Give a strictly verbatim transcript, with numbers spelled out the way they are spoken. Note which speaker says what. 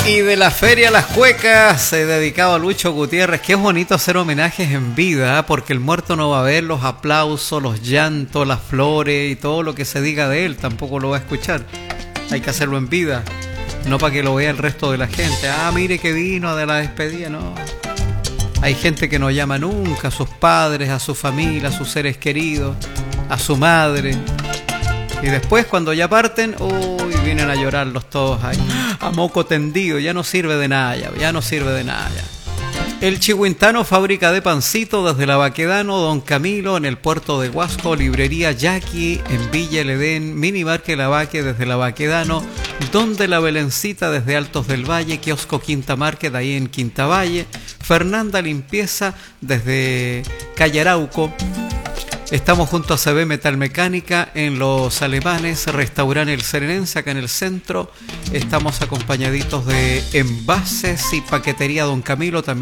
Speaker 1: Y de la Feria Las Cuecas, he dedicado a Lucho Gutiérrez. Qué bonito hacer homenajes en vida, porque el muerto no va a ver los aplausos, los llantos, las flores y todo lo que se diga de él, tampoco lo va a escuchar. Hay que hacerlo en vida, no para que lo vea el resto de la gente. Ah, mire que vino de la despedida, no. Hay gente que no llama nunca a sus padres, a su familia, a sus seres queridos, a su madre. Y después cuando ya parten, uy, vienen a llorarlos todos ahí, a moco tendido, ya no sirve de nada, ya, ya no sirve de nada ya. El Chihuintano, fábrica de pancito desde la Baquedano, Don Camilo en el puerto de Huasco, librería Jackie en Villa El Edén, minimarque La Baque desde la Baquedano, Donde la Belencita desde Altos del Valle, kiosco Quinta Market ahí en Quinta Valle, Fernanda Limpieza desde Calle Arauco. Estamos junto a C B Metalmecánica en Los Alemanes, restaurante El Serenense acá en el centro. Estamos acompañaditos de envases y paquetería Don Camilo también.